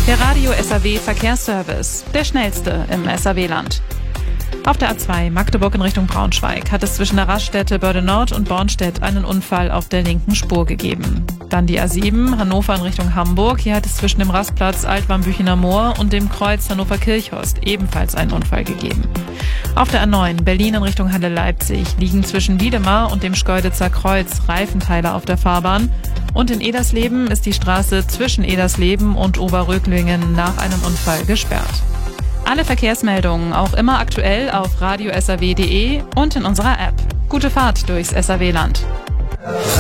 Der Radio SAW Verkehrsservice, der schnellste im SAW-Land. Auf der A2 Magdeburg in Richtung Braunschweig hat es zwischen der Raststätte Börde Nord und Bornstedt einen Unfall auf der linken Spur gegeben. Dann die A7 Hannover in Richtung Hamburg. Hier hat es zwischen dem Rastplatz Altwarmbüchener Moor und dem Kreuz Hannover-Kirchhorst ebenfalls einen Unfall gegeben. Auf der A9 Berlin in Richtung Halle-Leipzig liegen zwischen Wiedemar und dem Schkeuditzer Kreuz Reifenteile auf der Fahrbahn. Und in Edersleben ist die Straße zwischen Edersleben und Oberröglingen nach einem Unfall gesperrt. Alle Verkehrsmeldungen auch immer aktuell auf radiosaw.de und in unserer App. Gute Fahrt durchs SAW-Land.